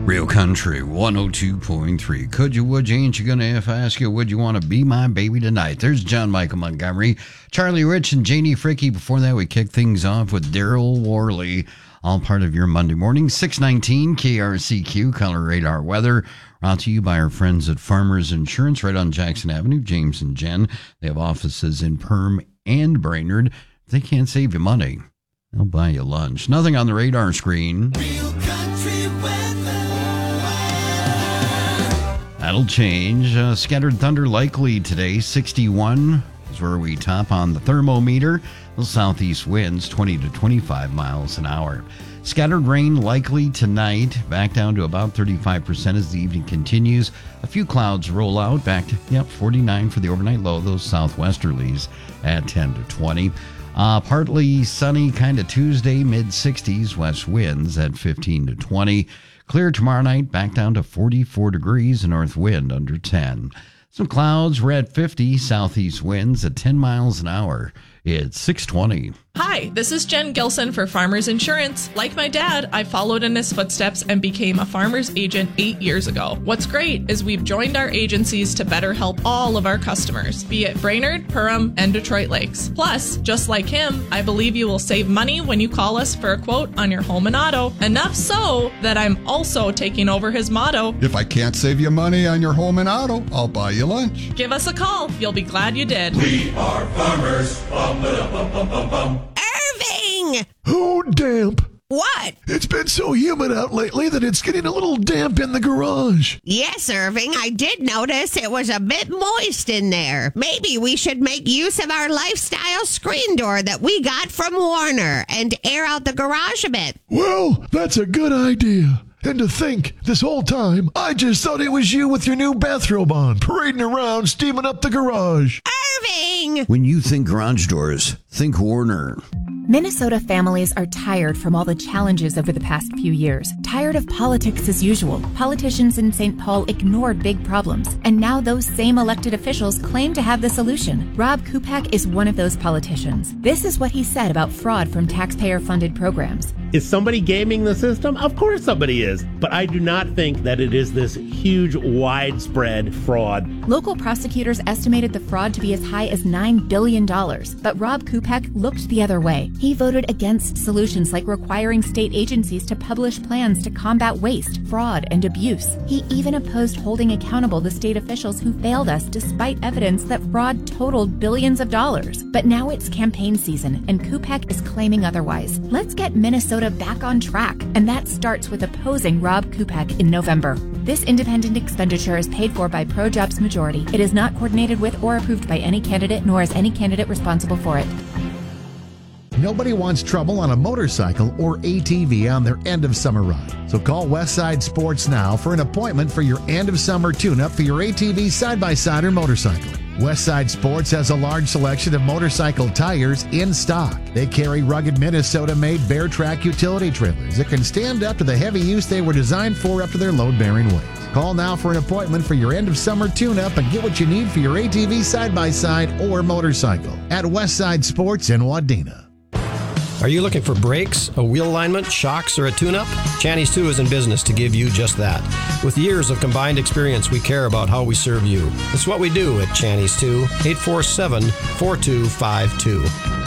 Real Country 102.3. Could you, would you, ain't you gonna if I ask you, would you want to be my baby tonight? There's John Michael Montgomery, Charlie Rich, and Janie Fricky. Before that, we kick things off with Daryl Worley. All part of your Monday morning, 619 KRCQ Color Radar Weather. Brought to you by our friends at Farmers Insurance right on Jackson Avenue, James and Jen. They have offices in Perm and Brainerd. If they can't save you money, they'll buy you lunch. Nothing on the radar screen. Real country weather. That'll change. Scattered thunder likely today. 61 is where we top on the thermometer. The southeast winds 20 to 25 miles an hour. Scattered rain likely tonight. Back down to about 35% as the evening continues. A few clouds roll out. Back to 49 for the overnight low. Those southwesterlies at 10 to 20. Partly sunny kind of Tuesday, mid-60s. West winds at 15 to 20. Clear tomorrow night, back down to 44 degrees, north wind under 10. Some clouds, we're at 50, southeast winds at 10 miles an hour. It's 6:20. Hi, this is Jen Gilson for Farmers Insurance. Like my dad, I followed in his footsteps and became a farmer's agent 8 years ago. What's great is we've joined our agencies to better help all of our customers, be it Brainerd, Perham, and Detroit Lakes. Plus, just like him, I believe you will save money when you call us for a quote on your home and auto. Enough so that I'm also taking over his motto. If I can't save you money on your home and auto, I'll buy you lunch. Give us a call. You'll be glad you did. We are farmers. Bum, ba, bum, bum, bum, bum. Irving! Oh, damp. What? It's been so humid out lately that it's getting a little damp in the garage. Yes, Irving, I did notice it was a bit moist in there. Maybe we should make use of our lifestyle screen door that we got from Warner and air out the garage a bit. Well, that's a good idea. And to think, this whole time, I just thought it was you with your new bathrobe on, parading around, steaming up the garage. Irving! When you think garage doors, think Warner. Minnesota families are tired from all the challenges over the past few years. Tired of politics as usual. Politicians in St. Paul ignored big problems, and now those same elected officials claim to have the solution. Rob Kupak is one of those politicians. This is what he said about fraud from taxpayer-funded programs. Is somebody gaming the system? Of course somebody is. But I do not think that it is this huge, widespread fraud. Local prosecutors estimated the fraud to be as high as $9 billion. But Rob Kupak looked the other way. He voted against solutions like requiring state agencies to publish plans to combat waste, fraud, and abuse. He even opposed holding accountable the state officials who failed us despite evidence that fraud totaled billions of dollars. But now it's campaign season, and Kupak is claiming otherwise. Let's get Minnesota back on track, and that starts with opposing Rob Kupak in November. This independent expenditure is paid for by ProJobs Majority. It is not coordinated with or approved by any candidate, nor is any candidate responsible for it. Nobody wants trouble on a motorcycle or ATV on their end of summer ride. So call Westside Sports now for an appointment for your end of summer tune-up for your ATV, side-by-side, or motorcycle. Westside Sports has a large selection of motorcycle tires in stock. They carry rugged Minnesota-made Bear Track utility trailers that can stand up to the heavy use they were designed for up to their load-bearing weight. Call now for an appointment for your end-of-summer tune-up and get what you need for your ATV, side-by-side, or motorcycle at Westside Sports in Wadena. Are you looking for brakes, a wheel alignment, shocks, or a tune-up? Channy's 2 is in business to give you just that. With years of combined experience, we care about how we serve you. It's what we do at Channy's 2, 847-4252.